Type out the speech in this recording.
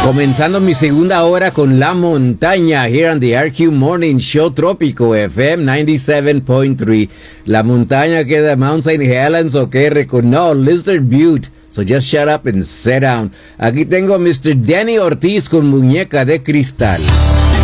Comenzando mi segunda hora con La Montaña here on the RQ Morning Show Trópico FM 97.3. La montaña queda Mount St. Helens o que no, Lizard Butte. So just shut up and sit down. Aquí tengo a Mr. Danny Ortiz con Muñeca de Cristal.